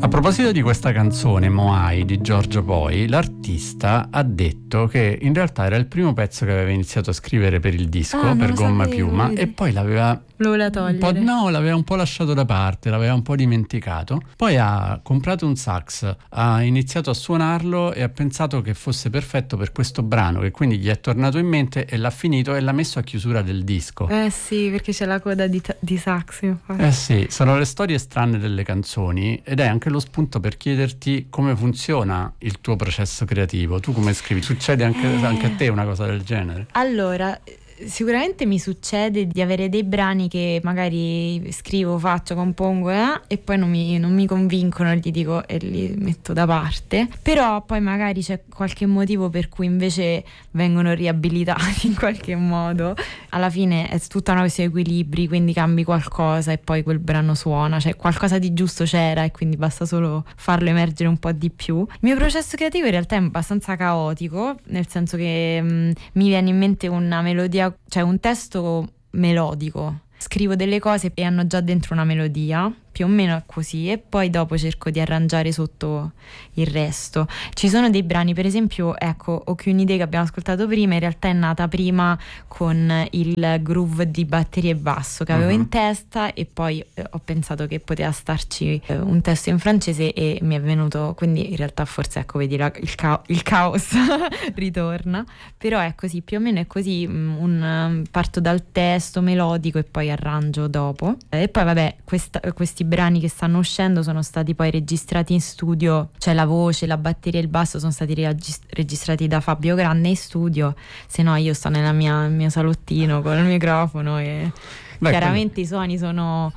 A proposito di questa canzone Moai di Giorgio Poi, l'artista ha detto che in realtà era il primo pezzo che aveva iniziato a scrivere per il disco, per Gomma Piuma, e poi lo voleva togliere. l'aveva un po' lasciato da parte, l'aveva un po' dimenticato. Poi ha comprato un sax, ha iniziato a suonarlo e ha pensato che fosse perfetto per questo brano, che quindi gli è tornato in mente e l'ha finito e l'ha messo a chiusura del disco. Sì, perché c'è la coda di sax, infatti. Sì, sono le storie strane delle canzoni ed è anche lo spunto per chiederti come funziona il tuo processo creativo. Tu come scrivi? Succede anche a te una cosa del genere? Allora, sicuramente mi succede di avere dei brani che magari scrivo, faccio, compongo e poi non mi convincono, gli dico e li metto da parte, però poi magari c'è qualche motivo per cui invece vengono riabilitati in qualche modo. Alla fine è tutta una questione di equilibri, quindi cambi qualcosa e poi quel brano suona, cioè qualcosa di giusto c'era e quindi basta solo farlo emergere un po' di più. Il mio processo creativo in realtà è abbastanza caotico, nel senso che mi viene in mente una melodia, cioè un testo melodico, scrivo delle cose e hanno già dentro una melodia, più o meno così, e poi dopo cerco di arrangiare sotto il resto. Ci sono dei brani, per esempio, ecco, Okyunide che abbiamo ascoltato prima, in realtà è nata prima con il groove di batteria e basso che avevo in testa e poi ho pensato che poteva starci un testo in francese e mi è venuto, quindi in realtà forse ecco vedi il caos ritorna, però è così, più o meno è così, parto dal testo melodico e poi arrangio dopo, e poi vabbè questi brani che stanno uscendo sono stati poi registrati in studio, cioè la voce, la batteria e il basso sono stati registrati da Fabio Grande in studio, se no io sto nel mio salottino con il microfono e chiaramente i suoni sono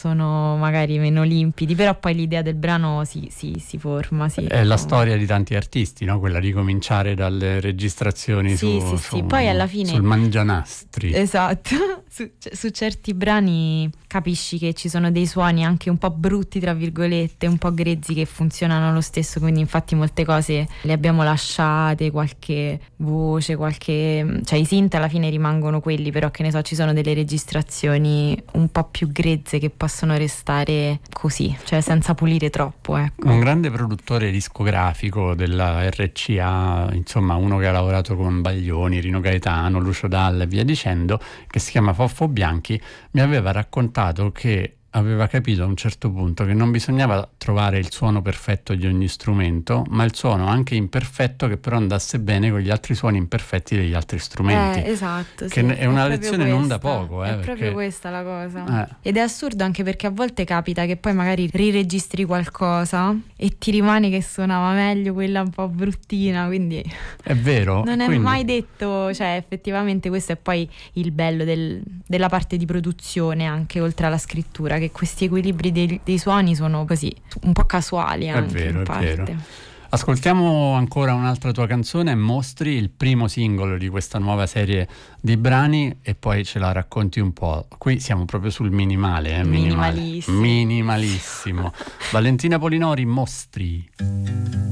magari meno limpidi, però poi l'idea del brano si forma. È la storia di tanti artisti, no? Quella di cominciare dalle registrazioni poi alla fine sul mangianastri. Esatto, su certi brani capisci che ci sono dei suoni anche un po' brutti tra virgolette, un po' grezzi che funzionano lo stesso, quindi infatti molte cose le abbiamo lasciate, qualche voce, cioè i synth alla fine rimangono quelli, però che ne so, ci sono delle registrazioni un po' più grezze che possono restare così, cioè senza pulire troppo, ecco. Un grande produttore discografico della RCA, insomma uno che ha lavorato con Baglioni, Rino Gaetano, Lucio Dalla e via dicendo, che si chiama Foffo Bianchi, mi aveva raccontato che aveva capito a un certo punto che non bisognava trovare il suono perfetto di ogni strumento, ma il suono anche imperfetto che però andasse bene con gli altri suoni imperfetti degli altri strumenti. Esatto, che è una lezione non da poco. È proprio questa la cosa. Ed è assurdo anche perché a volte capita che poi magari riregistri qualcosa e ti rimane che suonava meglio quella un po' bruttina, quindi è vero. Non è mai detto, cioè effettivamente questo è poi il bello della parte di produzione anche oltre alla scrittura, che questi equilibri dei suoni sono così un po' casuali anche, in parte. È vero. Ascoltiamo ancora un'altra tua canzone, Mostri, il primo singolo di questa nuova serie di brani, e poi ce la racconti un po'. Qui siamo proprio sul minimale, minimalissimo. Valentina Polinori, Mostri.